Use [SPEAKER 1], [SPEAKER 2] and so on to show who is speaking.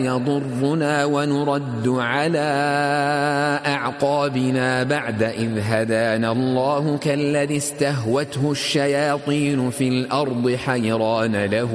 [SPEAKER 1] يضرنا ونرد على أعقابنا بعد إذ هدانا الله كالذي استهوته الشياطين في الأرض حيران له